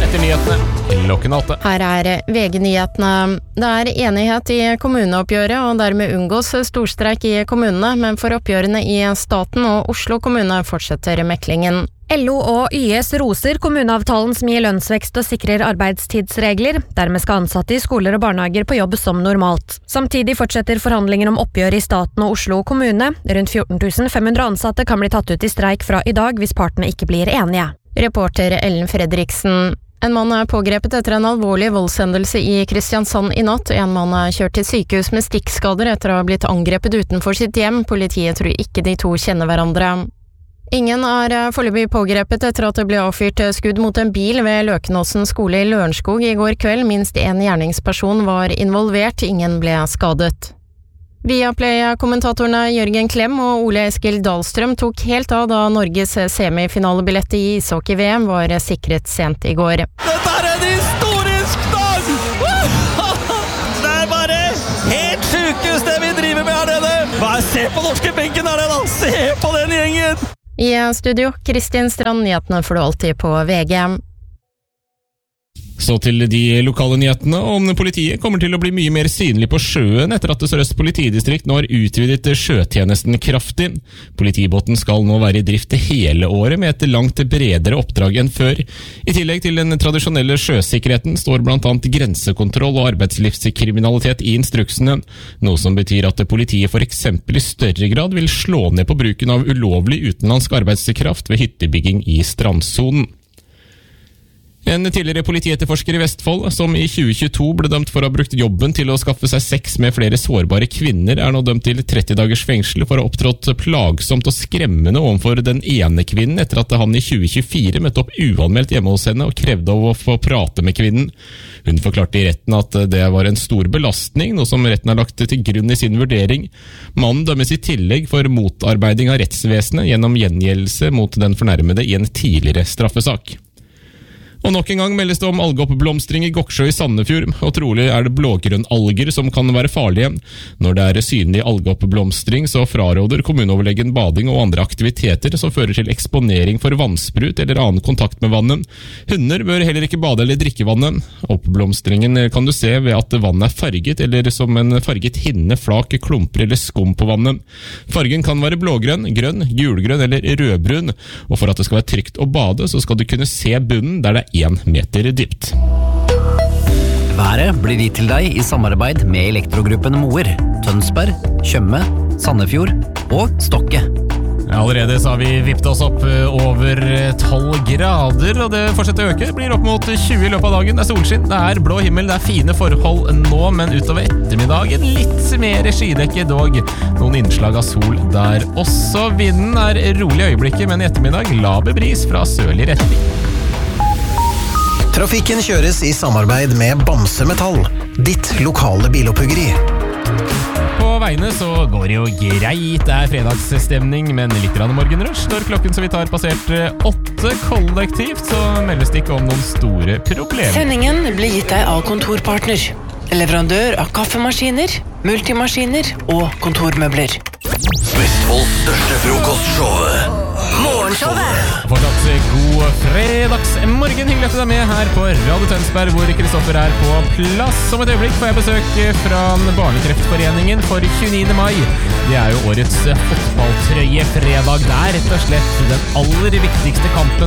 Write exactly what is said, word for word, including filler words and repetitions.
etter nyhetene klokken åtte. Her er V G-nyhetene. Det er enighet i kommuneoppgjøret, og dermed unngås storstreik i kommunene, men for oppgjørene i staten og Oslo kommune fortsetter meklingen. L O og Y S roser kommuneavtalen som gir lønnsvekst og sikrer arbeidstidsregler. Dermed skal ansatte i skoler og barnehager på jobb som normalt. Samtidig fortsetter forhandlinger om oppgjør i staten og Oslo kommune. Rundt fjorten tusen fem hundre ansatte kan bli tatt ut i streik fra i dag hvis partene ikke blir enige. Reporter Ellen Fredriksen. En mann er pågrepet etter en alvorlig voldshendelse i Kristiansand i natt. En mann er kjørt til sykehus med stikkskader etter å ha blitt angrepet utenfor sitt hjem. Politiet tror ikke de to kjenner hverandre. Ingen er foreløpig pågrepet etter at det ble avfyrt skudd mot en bil ved Løkenåsen skole i Lørenskog i går kveld. Minst en gjerningsperson var involvert, ingen ble skadet. Viaplay-kommentatorene Jørgen Klem og Ole Eskil Dahlstrøm tok helt av da Norges semifinalebillett i ishockey-V M var sikret sent i går. Dette er en historisk dag! Det er bare helt sykest det vi driver med her nede! Bare se på norske benken her nede, se på den gjengen! I studio, Kristin Strand, nyhetene får du alltid på V G. Så til de lokale nyhetene om politiet kommer til å bli mye mer synlig på sjøen etter at Sør-Øst politidistrikt nå har utvidet sjøtjenesten kraftig. Politibåten skal nå være i drift hele året med et langt bredere oppdrag enn før. I tillegg til den tradisjonelle sjøsikkerheten står blant annet grensekontroll og arbeidslivskriminalitet i instruksene, noe som betyr at politiet for eksempel i større grad vil slå ned på bruken av ulovlig utenlandsk arbeidskraft ved hyttebygging i strandsonen. En tidligere politietterforsker i Vestfold, som i tjue tjueto ble dømt for å ha brukt jobben til å skaffe seg sex med flere sårbare kvinner, er nå dømt til tretti dagers fengsel for å ha opptrådt plagsomt og skremmende overfor den ene kvinnen etter at han i tjue tjuefire møtte opp uanmeldt hjemme hos henne og krevde å få prate med kvinnen. Hun forklarte i retten at det var en stor belastning, noe som retten har lagt til grunn i sin vurdering. Mannen dømmes i tillegg for motarbeiding av rettsvesenet gjennom gjengjeldelse mot den fornærmede i en tidligere straffesak. Og nok en gang meldes det om algeoppblomstring i Goksjø i Sandefjord, og trolig er det blågrønnalger som kan være farlige. Når det er synlig algeoppblomstring, så fraråder kommuneoverlegen bading og andre aktiviteter som fører til eksponering for vannsprut eller annen kontakt med vannet. Hunder bør heller ikke bade eller drikke vannet. Oppblomstringen kan du se ved at vannet er farget, eller som en farget hinne, flak, klumper eller skum på vannet. Fargen kan være blågrønn, grønn, gulgrønn eller rødbrun, og for at det skal være trygt å bade, så skal du kunne se bunnen der det er én meter dypt. Været blir gitt til deg i samarbeid med Elektrogruppen Moer, Tønsberg, Tjøme, Sandefjord og Stokke. Allerede så har vi vippet oss opp over tolv grader, og det fortsetter å øke. Det blir opp mot tjue i løpet av dagen. Det er solskinn, det er blå himmel, det er fine forhold nå, men utover ettermiddagen litt mer skydekke, dog noen innslag av sol der også. Vinden er rolig i øyeblikket, men i ettermiddag laber bris fra sørlig retning. Trafikken kjøres i samarbeid med Bamse Metall, ditt lokale biloppuggeri. På veiene så går det jo greit, det er fredagsstemning, men litt grann morgenrush. Når klokken så vidt har passert åtte kollektivt, så meldes det ikke om noen store problemer. Sendingen blir gitt deg av Kontorpartner, leverandør av kaffemaskiner, multimaskiner og kontormøbler. Vestfolds største frokostshow. Morgenshowet! Fortsatt god fredagsmorgen, hyggelig at du er med her på Radio Tønsberg, hvor Kristoffer er på plass. Om et øyeblikk får jeg besøk fra Barnekreftforeningen for tjueniende mai. Det er jo årets fotballtrøye fredag. Det er rett og slett den aller viktigste kampen